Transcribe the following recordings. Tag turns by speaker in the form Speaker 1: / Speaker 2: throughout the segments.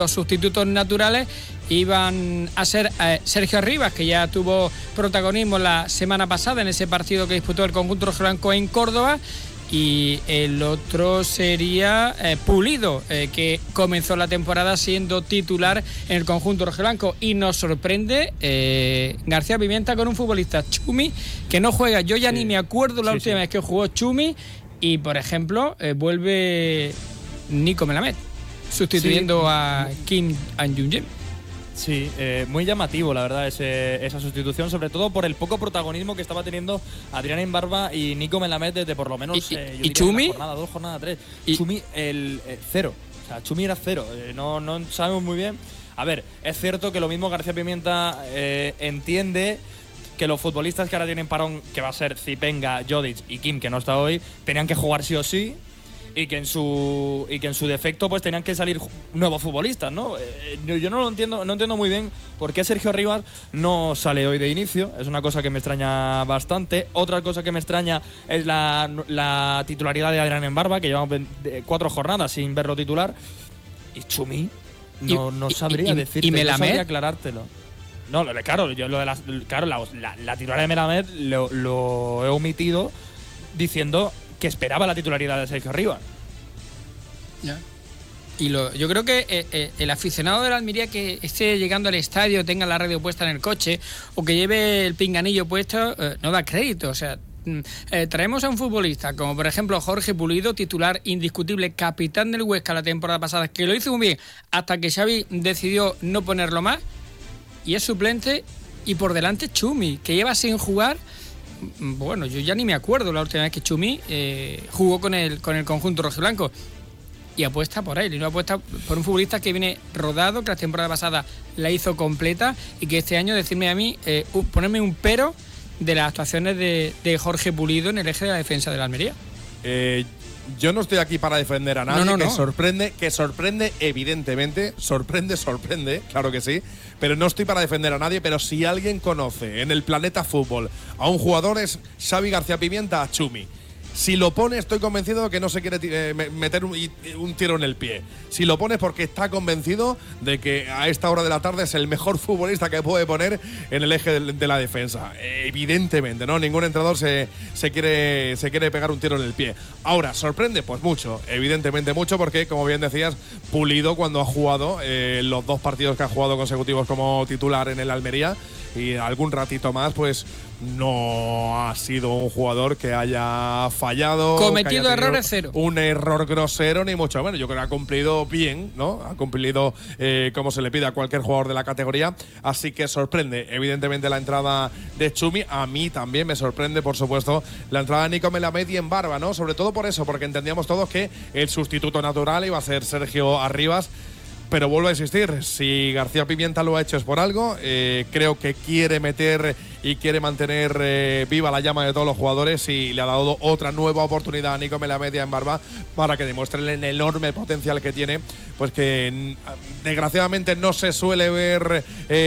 Speaker 1: Los sustitutos naturales iban a ser Sergio Rivas, que ya tuvo protagonismo la semana pasada en ese partido que disputó el conjunto rojiblanco en Córdoba, y el otro sería Pulido, que comenzó la temporada siendo titular en el conjunto rojiblanco. Y nos sorprende García Pimienta con un futbolista, Chumi, que no juega. Yo ya ni me acuerdo la última vez que jugó Chumi, y por ejemplo vuelve Nico Melamed sustituyendo a Kim An-Jung.
Speaker 2: Sí, muy llamativo la verdad esa sustitución, sobre todo por el poco protagonismo que estaba teniendo Adrián Imbarba y Nico Melamed desde por lo menos
Speaker 1: ¿Y Chumi?
Speaker 2: jornada 2, jornada 3. Chumi el cero, o sea, Chumi era cero, no sabemos muy bien. A ver, es cierto que lo mismo García Pimienta entiende que los futbolistas que ahora tienen parón, que va a ser Zipenga, Jodic y Kim, que no está hoy, tenían que jugar sí o sí, y que en su defecto pues tenían que salir nuevos futbolistas, ¿no? Yo no entiendo muy bien por qué Sergio Rivas no sale hoy de inicio. Es una cosa que me extraña bastante. Otra cosa que me extraña es la titularidad de Adrián Imbarba, que llevamos 4 jornadas sin verlo titular. Y Chumi no sabría decirte,
Speaker 1: ¿y
Speaker 2: no
Speaker 1: Melamed?
Speaker 2: sabría aclarártelo. No, claro, yo lo de la titularidad de Melamed lo he omitido diciendo que esperaba la titularidad de Sergio Rivas.
Speaker 1: Ya. Y yo creo que el aficionado de la Almería que esté llegando al estadio, tenga la radio puesta en el coche o que lleve el pinganillo puesto, no da crédito. O sea, traemos a un futbolista como por ejemplo Jorge Pulido, titular indiscutible, capitán del Huesca la temporada pasada, que lo hizo muy bien hasta que Xavi decidió no ponerlo más, y es suplente, y por delante Chumi, que lleva sin jugar. Bueno, yo ya ni me acuerdo la última vez que Chumi jugó con el conjunto rojiblanco, y apuesta por él, y no apuesta por un futbolista que viene rodado, que la temporada pasada la hizo completa, y que este año, decirme a mí, ponerme un pero de las actuaciones de Jorge Pulido en el eje de la defensa de la Almería.
Speaker 3: Yo no estoy aquí para defender a nadie,
Speaker 1: No.
Speaker 3: que sorprende, evidentemente, sorprende, claro que sí, pero no estoy para defender a nadie. Pero si alguien conoce en el planeta fútbol a un jugador, es Xavi García Pimienta, a Chumi. Si lo pone, estoy convencido de que no se quiere meter un tiro en el pie. Si lo pone, porque está convencido de que a esta hora de la tarde es el mejor futbolista que puede poner en el eje de la defensa. Evidentemente, ¿no? Ningún entrenador se quiere pegar un tiro en el pie. Ahora, ¿sorprende? Pues mucho, evidentemente mucho, porque, como bien decías, Pulido, cuando ha jugado los 2 partidos que ha jugado consecutivos como titular en el Almería, y algún ratito más, pues no ha sido un jugador que haya fallado,
Speaker 1: Cometido
Speaker 3: que haya
Speaker 1: errores cero.
Speaker 3: Un error grosero, ni mucho menos. Yo creo que ha cumplido bien, ¿no? Ha cumplido como se le pide a cualquier jugador de la categoría. Así que sorprende, evidentemente, la entrada de Chumi. A mí también me sorprende, por supuesto, la entrada de Nico Melamed y Imbarba, ¿no? Sobre todo por eso, porque entendíamos todos que el sustituto natural iba a ser Sergio Arribas. Pero vuelvo a insistir, si García Pimienta lo ha hecho es por algo. Creo que quiere meter y quiere mantener viva la llama de todos los jugadores, y le ha dado otra nueva oportunidad a Nico Melamed y a Imbarba para que demuestren el enorme potencial que tiene, pues que desgraciadamente no se suele ver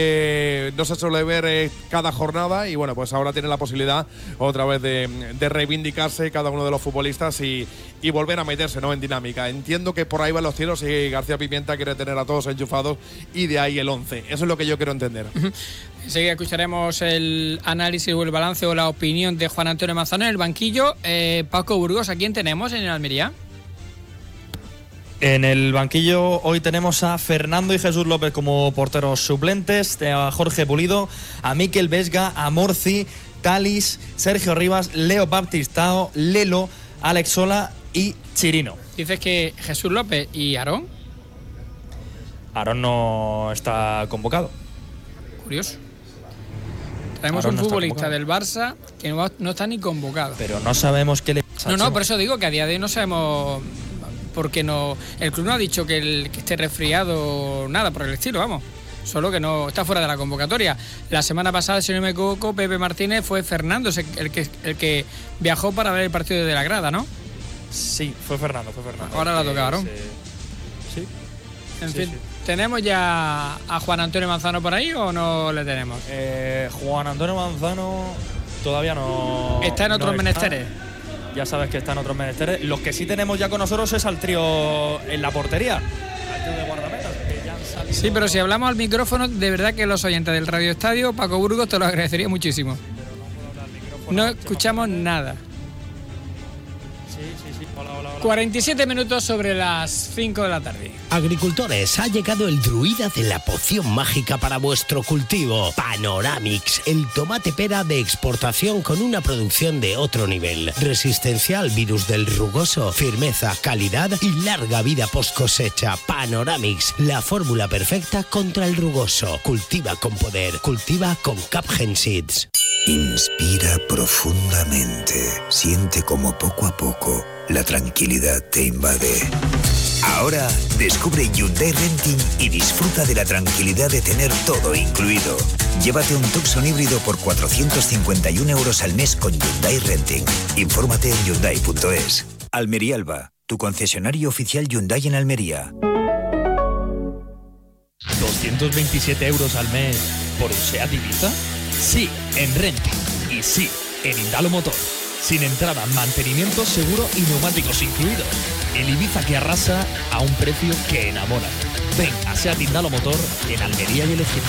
Speaker 3: cada jornada, y bueno, pues ahora tiene la posibilidad otra vez de reivindicarse cada uno de los futbolistas y volver a meterse, ¿no?, en dinámica. Entiendo que por ahí van los tiros y García Pimienta quiere tener a todos enchufados, y de ahí el 11. Eso es lo que yo quiero entender.
Speaker 1: Enseguida escucharemos el análisis o el balance o la opinión de Juan Antonio Manzano en el banquillo. Paco Burgos, ¿a quién tenemos en el Almería?
Speaker 2: En el banquillo hoy tenemos a Fernando y Jesús López como porteros suplentes, a Jorge Pulido, a Mikel Vesga, a Morci, Talis, Sergio Rivas, Leo Baptistao, Lelo, Alex Sola y Chirino.
Speaker 1: Dices que Jesús López y Aarón.
Speaker 2: Aarón no está convocado.
Speaker 1: Curioso. Tenemos
Speaker 2: Aarón
Speaker 1: un
Speaker 2: no
Speaker 1: futbolista del Barça que no está ni convocado.
Speaker 2: Pero no sabemos qué le pasa.
Speaker 1: No, por eso digo que a día de hoy no sabemos, porque no, el club no ha dicho que esté resfriado, nada por el estilo, vamos. Solo que no está fuera de la convocatoria. La semana pasada, si no me equivoco, Pepe Martínez fue Fernando el que viajó para ver el partido de la grada, ¿no?
Speaker 2: Sí, fue Fernando.
Speaker 1: Ahora la tocaron.
Speaker 2: Sí.
Speaker 1: En fin, ¿tenemos ya a Juan Antonio Manzano por ahí o no le tenemos?
Speaker 2: Juan Antonio Manzano todavía no.
Speaker 1: Está en otros menesteres.
Speaker 2: Ya sabes que está en otros menesteres. Los que sí tenemos ya con nosotros es al trío en la portería. Al trío de guardametas, que ya han
Speaker 1: Sí, pero si hablamos al micrófono, de verdad que los oyentes del Radio Estadio, Paco Burgos, te lo agradecería muchísimo. No escuchamos nada.
Speaker 2: Sí. Hola.
Speaker 1: 47 minutos sobre las 5 de la tarde.
Speaker 4: Agricultores, ha llegado el druida de la poción mágica para vuestro cultivo. Panoramix, el tomate pera de exportación con una producción de otro nivel. Resistencia al virus del rugoso, firmeza, calidad y larga vida post cosecha. Panoramix, la fórmula perfecta contra el rugoso. Cultiva con poder, cultiva con Capgen Seeds.
Speaker 5: Inspira profundamente. Siente como poco a poco la tranquilidad te invade. Ahora descubre Hyundai Renting y disfruta de la tranquilidad de tener todo incluido. Llévate un Tucson híbrido por 451 € al mes con Hyundai Renting. Infórmate en Hyundai.es. Almería Alba, tu concesionario oficial Hyundai en Almería.
Speaker 2: 227 € al mes por un SEAT Ibiza. Sí, en Renting. Y sí, en Indalo Motor. Sin entrada, mantenimiento seguro y neumáticos incluidos. El Ibiza que arrasa a un precio que enamora. Ven a SEAT Indalo Motor en Almería y El Ejército.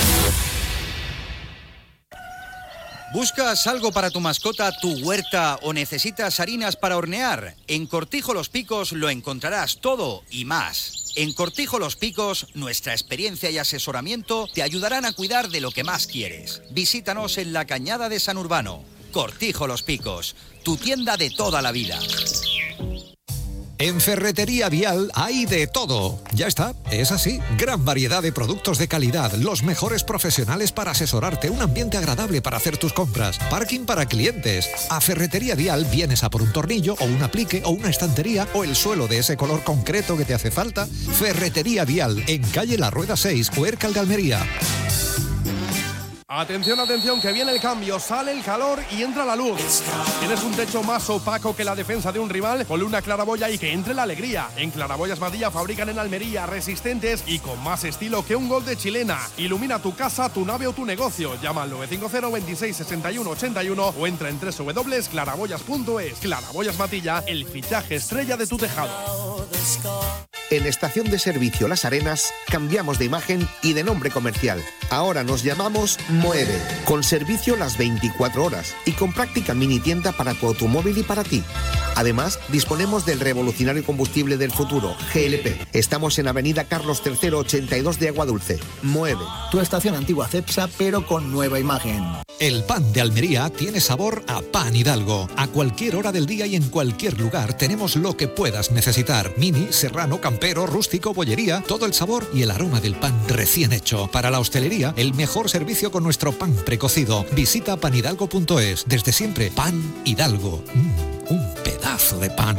Speaker 6: ¿Buscas algo para tu mascota, tu huerta o necesitas harinas para hornear? En Cortijo Los Picos lo encontrarás todo y más. En Cortijo Los Picos, nuestra experiencia y asesoramiento te ayudarán a cuidar de lo que más quieres. Visítanos en la Cañada de San Urbano. Cortijo Los Picos, tu tienda de toda la vida.
Speaker 7: En Ferretería Vial hay de todo. Ya está, es así. Gran variedad de productos de calidad, los mejores profesionales para asesorarte, un ambiente agradable para hacer tus compras, parking para clientes. A Ferretería Vial vienes a por un tornillo o un aplique o una estantería o el suelo de ese color concreto que te hace falta. Ferretería Vial, en calle La Rueda 6, Huércal de Almería.
Speaker 3: Atención, atención, que viene el cambio, sale el calor y entra la luz. ¿Tienes un techo más opaco que la defensa de un rival? Ponle una claraboya y que entre la alegría. En Claraboyas Matilla fabrican en Almería, resistentes y con más estilo que un gol de chilena. Ilumina tu casa, tu nave o tu negocio. Llama al 950 26 61 81 o entra en www.claraboyas.es. Claraboyas Matilla, el fichaje estrella de tu tejado.
Speaker 8: En Estación de Servicio Las Arenas cambiamos de imagen y de nombre comercial. Ahora nos llamamos Mueve, con servicio las 24 horas y con práctica mini tienda para tu automóvil y para ti. Además, disponemos del revolucionario combustible del futuro, GLP. Estamos en Avenida Carlos III 82 de Aguadulce. Mueve.
Speaker 9: Tu estación antigua Cepsa, pero con nueva imagen.
Speaker 7: El pan de Almería tiene sabor a Pan Hidalgo. A cualquier hora del día y en cualquier lugar tenemos lo que puedas necesitar. Mini, serrano, campero, rústico, bollería, todo el sabor y el aroma del pan recién hecho. Para la hostelería, el mejor servicio con nuestro pan precocido. Visita panhidalgo.es. Desde siempre, Pan Hidalgo. Un pedazo de pan.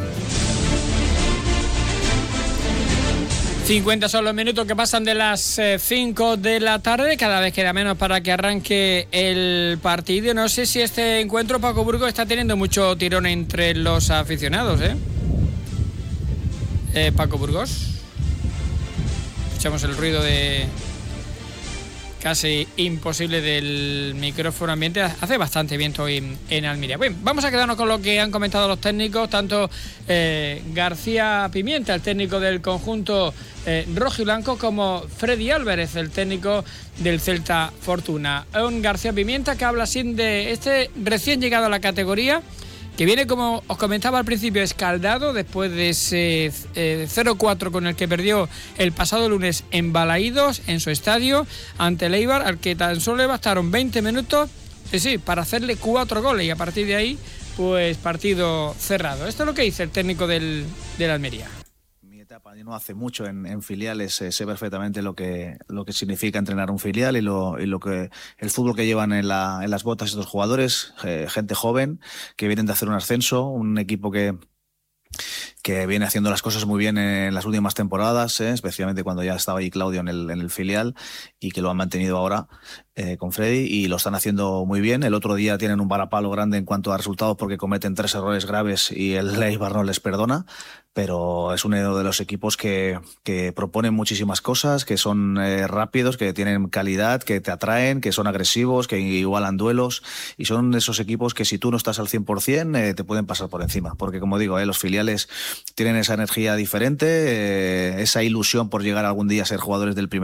Speaker 1: 50 son los minutos que pasan de las 5 de la tarde. Cada vez queda menos para que arranque el partido. No sé si este encuentro, Paco Burgos, está teniendo mucho tirón entre los aficionados, Paco Burgos. Escuchamos el ruido de casi imposible del micrófono ambiente. Hace bastante viento hoy en Almería. Bueno, vamos a quedarnos con lo que han comentado los técnicos, tanto García Pimienta, el técnico del conjunto rojo y blanco, como Freddy Álvarez, el técnico del Celta Fortuna. Un García Pimienta que habla así de este recién llegado a la categoría, que viene, como os comentaba al principio, escaldado después de ese 0-4 con el que perdió el pasado lunes en Balaídos, en su estadio, ante el Eibar, al que tan solo le bastaron 20 minutos para hacerle 4 goles, y a partir de ahí, pues partido cerrado. Esto es lo que dice el técnico del Almería.
Speaker 10: Yo no hace mucho en filiales, sé perfectamente lo que significa entrenar un filial y lo que el fútbol que llevan en las botas estos jugadores, gente joven que vienen de hacer un ascenso, un equipo que viene haciendo las cosas muy bien en las últimas temporadas, especialmente cuando ya estaba ahí Claudio en el filial, y que lo han mantenido ahora con Freddy, y lo están haciendo muy bien. El otro día tienen un varapalo grande en cuanto a resultados porque cometen 3 errores graves y el Eibar no les perdona, pero es uno de los equipos que proponen muchísimas cosas, que son rápidos, que tienen calidad, que te atraen, que son agresivos, que igualan duelos, y son esos equipos que si tú no estás al 100% te pueden pasar por encima, porque como digo, los filiales tienen esa energía diferente, esa ilusión por llegar algún día a ser jugadores del primer